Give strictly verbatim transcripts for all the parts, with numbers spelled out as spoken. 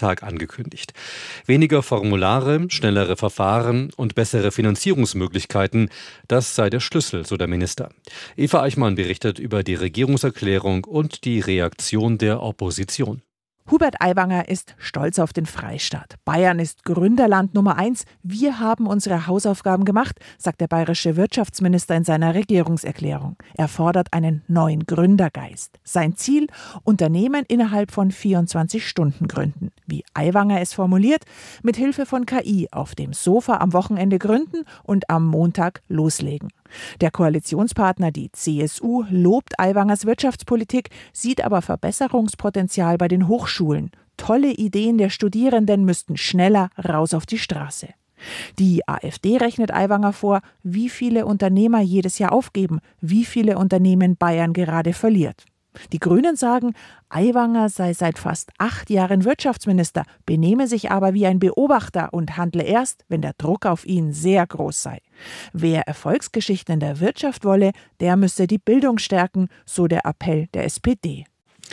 Montag angekündigt. Weniger Formulare, schnellere Verfahren und bessere Finanzierungsmöglichkeiten, das sei der Schlüssel, so der Minister. Eva Eichmann berichtet über die Regierungserklärung und die Reaktion der Opposition. Hubert Aiwanger ist stolz auf den Freistaat. Bayern ist Gründerland Nummer eins. Wir haben unsere Hausaufgaben gemacht, sagt der bayerische Wirtschaftsminister in seiner Regierungserklärung. Er fordert einen neuen Gründergeist. Sein Ziel: Unternehmen innerhalb von vierundzwanzig Stunden gründen. Wie Aiwanger es formuliert: mit Hilfe von K I auf dem Sofa am Wochenende gründen und am Montag loslegen. Der Koalitionspartner, die C S U, lobt Aiwangers Wirtschaftspolitik, sieht aber Verbesserungspotenzial bei den Hochschulen. Tolle Ideen der Studierenden müssten schneller raus auf die Straße. Die AfD rechnet Aiwanger vor, wie viele Unternehmer jedes Jahr aufgeben, wie viele Unternehmen Bayern gerade verliert. Die Grünen sagen, Aiwanger sei seit fast acht Jahren Wirtschaftsminister, benehme sich aber wie ein Beobachter und handle erst, wenn der Druck auf ihn sehr groß sei. Wer Erfolgsgeschichten in der Wirtschaft wolle, der müsse die Bildung stärken, so der Appell der S P D.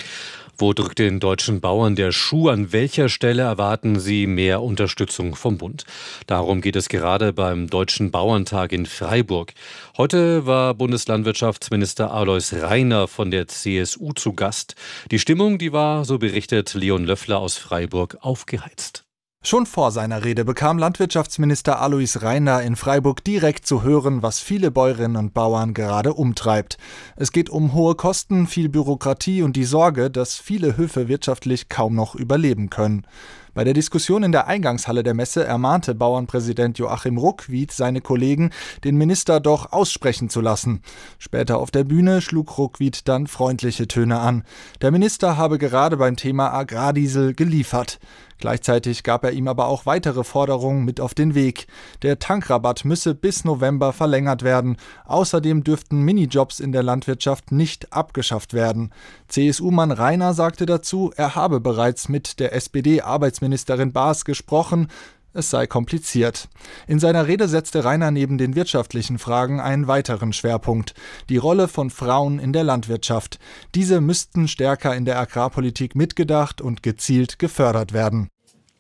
Wo drückt den deutschen Bauern der Schuh? An welcher Stelle erwarten sie mehr Unterstützung vom Bund? Darum geht es gerade beim Deutschen Bauerntag in Freiburg. Heute war Bundeslandwirtschaftsminister Alois Rainer von der C S U zu Gast. Die Stimmung, die war, so berichtet Leon Löffler aus Freiburg, aufgeheizt. Schon vor seiner Rede bekam Landwirtschaftsminister Alois Rainer in Freiburg direkt zu hören, was viele Bäuerinnen und Bauern gerade umtreibt. Es geht um hohe Kosten, viel Bürokratie und die Sorge, dass viele Höfe wirtschaftlich kaum noch überleben können. Bei der Diskussion in der Eingangshalle der Messe ermahnte Bauernpräsident Joachim Ruckwied seine Kollegen, den Minister doch aussprechen zu lassen. Später auf der Bühne schlug Ruckwied dann freundliche Töne an. Der Minister habe gerade beim Thema Agrardiesel geliefert. Gleichzeitig gab er ihm aber auch weitere Forderungen mit auf den Weg. Der Tankrabatt müsse bis November verlängert werden. Außerdem dürften Minijobs in der Landwirtschaft nicht abgeschafft werden. C S U-Mann Rainer sagte dazu, er habe bereits mit der S P D-Arbeitsministerin Baas gesprochen. Es sei kompliziert. In seiner Rede setzte Rainer neben den wirtschaftlichen Fragen einen weiteren Schwerpunkt: die Rolle von Frauen in der Landwirtschaft. Diese müssten stärker in der Agrarpolitik mitgedacht und gezielt gefördert werden.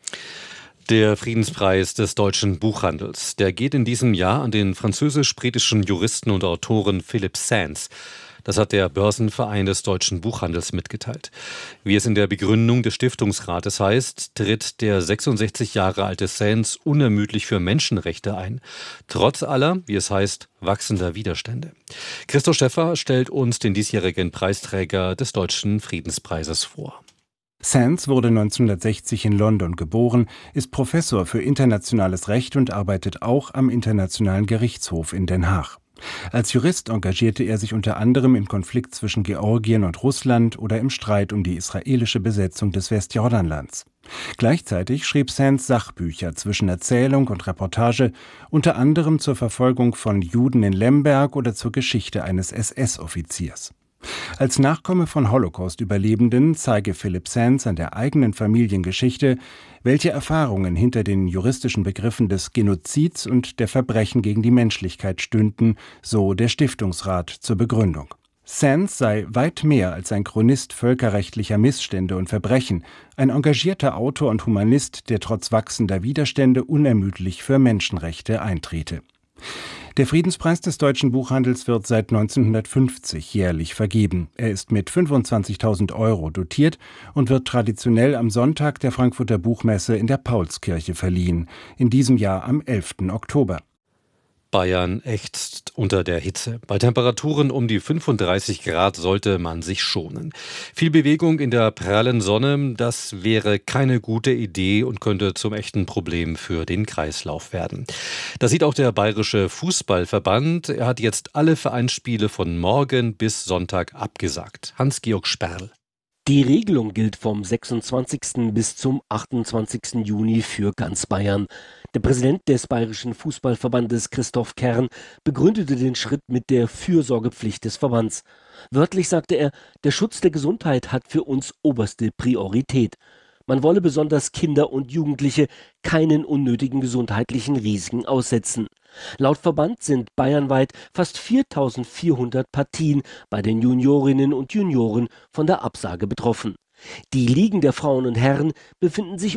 Der Friedenspreis des deutschen Buchhandels, der geht in diesem Jahr an den französisch-britischen Juristen und Autoren Philip Sands. Das hat der Börsenverein des deutschen Buchhandels mitgeteilt. Wie es in der Begründung des Stiftungsrates heißt, tritt der sechsundsechzig Jahre alte Sands unermüdlich für Menschenrechte ein. Trotz aller, wie es heißt, wachsender Widerstände. Christoph Schäffer stellt uns den diesjährigen Preisträger des Deutschen Friedenspreises vor. Sands wurde neunzehnhundertsechzig in London geboren, ist Professor für internationales Recht und arbeitet auch am Internationalen Gerichtshof in Den Haag. Als Jurist engagierte er sich unter anderem im Konflikt zwischen Georgien und Russland oder im Streit um die israelische Besetzung des Westjordanlands. Gleichzeitig schrieb Sands Sachbücher zwischen Erzählung und Reportage, unter anderem zur Verfolgung von Juden in Lemberg oder zur Geschichte eines S S-Offiziers. Als Nachkomme von Holocaust-Überlebenden zeige Philip Sands an der eigenen Familiengeschichte, welche Erfahrungen hinter den juristischen Begriffen des Genozids und der Verbrechen gegen die Menschlichkeit stünden, so der Stiftungsrat zur Begründung. Sands sei weit mehr als ein Chronist völkerrechtlicher Missstände und Verbrechen, ein engagierter Autor und Humanist, der trotz wachsender Widerstände unermüdlich für Menschenrechte eintrete. Der Friedenspreis des deutschen Buchhandels wird seit neunzehnhundertfünfzig jährlich vergeben. Er ist mit fünfundzwanzigtausend Euro dotiert und wird traditionell am Sonntag der Frankfurter Buchmesse in der Paulskirche verliehen, in diesem Jahr am elften Oktober. Bayern ächzt unter der Hitze. Bei Temperaturen um die fünfunddreißig Grad sollte man sich schonen. Viel Bewegung in der prallen Sonne, das wäre keine gute Idee und könnte zum echten Problem für den Kreislauf werden. Das sieht auch der Bayerische Fußballverband. Er hat jetzt alle Vereinsspiele von morgen bis Sonntag abgesagt. Hans-Georg Sperl. Die Regelung gilt vom sechsundzwanzigsten bis zum achtundzwanzigsten Juni für ganz Bayern. Der Präsident des Bayerischen Fußballverbandes, Christoph Kern, begründete den Schritt mit der Fürsorgepflicht des Verbands. Wörtlich sagte er, der Schutz der Gesundheit hat für uns oberste Priorität. Man wolle besonders Kinder und Jugendliche keinen unnötigen gesundheitlichen Risiken aussetzen. Laut Verband sind bayernweit fast viertausendvierhundert Partien bei den Juniorinnen und Junioren von der Absage betroffen. Die Ligen der Frauen und Herren befinden sich